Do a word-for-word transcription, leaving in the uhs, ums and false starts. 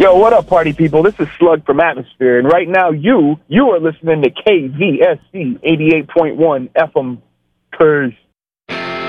Yo, what up, party people? This is Slug from Atmosphere, and right now you, you are listening to K V S C eighty-eight point one F M. Purse.